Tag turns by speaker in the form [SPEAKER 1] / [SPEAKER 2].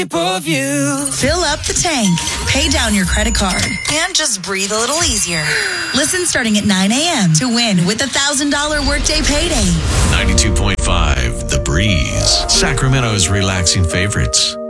[SPEAKER 1] Fill up the tank, pay down your credit card, and just breathe a little easier. Listen starting at 9 a.m. to win with the $1,000 workday payday.
[SPEAKER 2] 92.5 The Breeze, Sacramento's relaxing favorites.